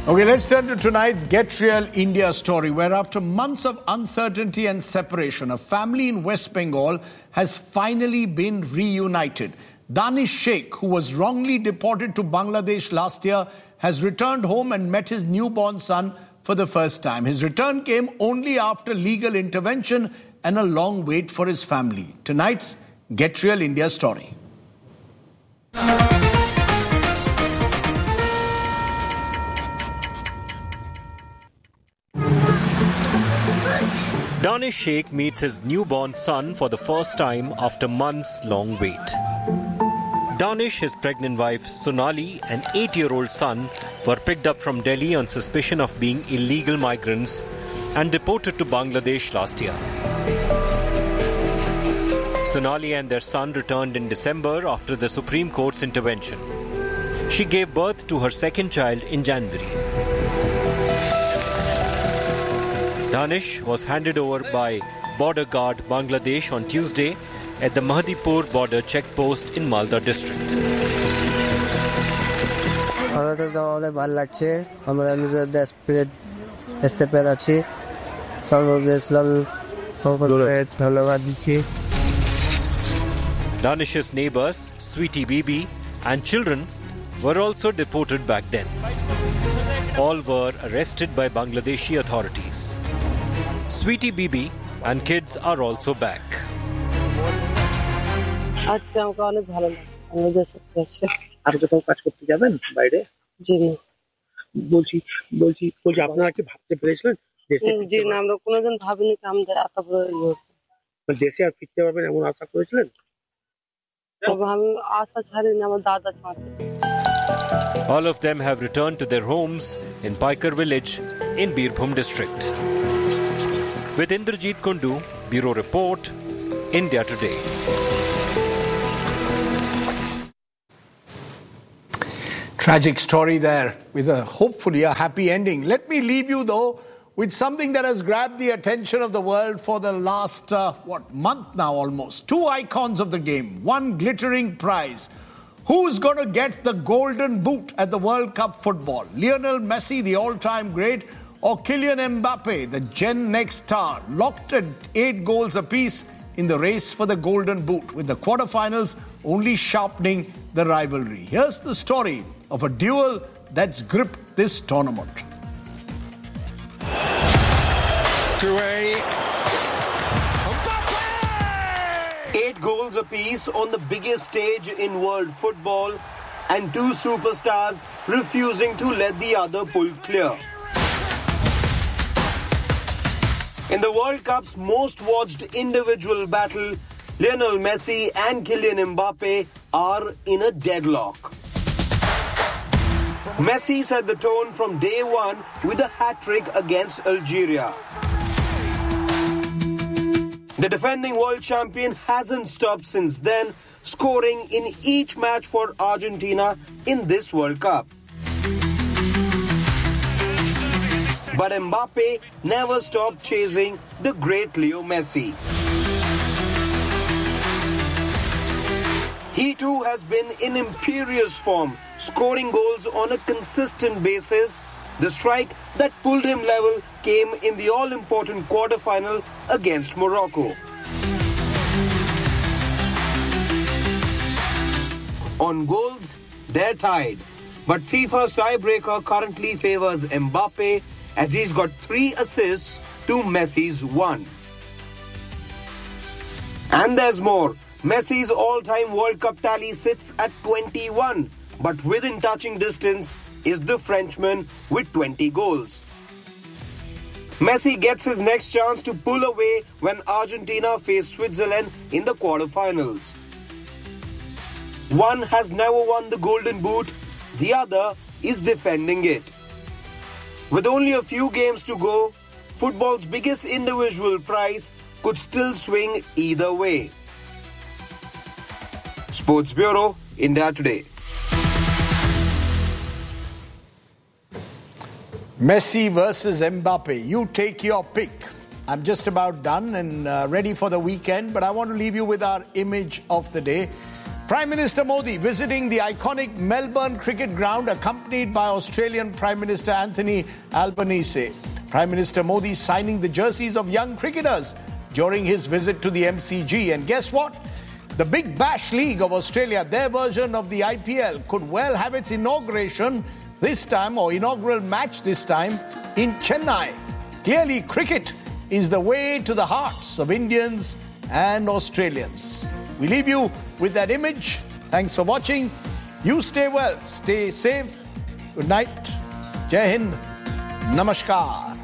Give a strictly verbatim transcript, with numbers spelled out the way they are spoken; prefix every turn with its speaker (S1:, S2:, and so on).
S1: Okay, let's turn to tonight's Get Real India story, where after months of uncertainty and separation, a family in West Bengal has finally been reunited. Danish Sheikh, who was wrongly deported to Bangladesh last year, has returned home and met his newborn son for the first time. His return came only after legal intervention and a long wait for his family. Tonight's Get Real India story.
S2: Danish Sheikh meets his newborn son for the first time after months' long wait. Danish, his pregnant wife Sonali and eight-year-old son were picked up from Delhi on suspicion of being illegal migrants and deported to Bangladesh last year. Sonali and their son returned in December after the Supreme Court's intervention. She gave birth to her second child in January. Danish was handed over by Border Guard Bangladesh on Tuesday at the Mahdipur border checkpost in Malda district. Danish's neighbors, Sweetie Bibi, and children were also deported back then. All were arrested by Bangladeshi authorities. Sweetie Bibi and kids are also back.
S3: আজকে আমাকে অনেক ভালো লাগছে আমি দেশে আছি
S4: আপনি কোথাও কাজ করতে যাবেন বাইরে
S3: জি
S4: বলছি বলছি বলছি আপনারা কি ভাবতে পেরেছিলেন দেশে
S3: জি না আমরা কোনোদিন ভাবিনি যে আমাদের এত বড় হবে
S4: দেশে আর ফিরতে পারবেন এমন আশা করেছিলেন
S3: তবে আমি আশা ছাড়িনি আমার দাদা ছাড়ে
S2: All of them have returned to their homes in Paikar village in Birbhum district. With Indrajit Kundu, Bureau Report, India Today.
S1: Tragic story there with a hopefully a happy ending. Let me leave you though with something that has grabbed the attention of the world for the last, uh, what, month now almost. Two icons of the game, one glittering prize. Who's going to get the golden boot at the World Cup football? Lionel Messi, the all-time great, or Kylian Mbappe, the Gen Next star, locked at eight goals apiece in the race for the golden boot, with the quarterfinals only sharpening the rivalry. Here's the story of a duel that's gripped this tournament.
S5: To a
S6: Eight goals apiece on the biggest stage in world football, and two superstars refusing to let the other pull clear. In the World Cup's most watched individual battle, Lionel Messi and Kylian Mbappe are in a deadlock. Messi set the tone from day one with a hat-trick against Algeria. The defending world champion hasn't stopped since then, scoring in each match for Argentina in this World Cup. But Mbappe never stopped chasing the great Leo Messi. He too has been in imperious form, scoring goals on a consistent basis. The strike that pulled him level came in the all-important quarter-final against Morocco. On goals, they're tied. But FIFA's tiebreaker currently favors Mbappe, as he's got three assists to Messi's one. And there's more. Messi's all-time World Cup tally sits at twenty-one, but within touching distance is the Frenchman with twenty goals. Messi gets his next chance to pull away when Argentina face Switzerland in the quarterfinals. One has never won the Golden Boot, the other is defending it. With only a few games to go, football's biggest individual prize could still swing either way. Sports Bureau, India Today.
S1: Messi versus Mbappe. You take your pick. I'm just about done and uh, ready for the weekend, but I want to leave you with our image of the day. Prime Minister Modi visiting the iconic Melbourne cricket ground accompanied by Australian Prime Minister Anthony Albanese. Prime Minister Modi signing the jerseys of young cricketers during his visit to the M C G. And guess what? The Big Bash League of Australia, their version of the I P L, could well have its inauguration this time, or inaugural match this time, in Chennai. Clearly, cricket is the way to the hearts of Indians and Australians. We leave you with that image. Thanks for watching. You stay well, stay safe. Good night. Jai Hind. Namaskar.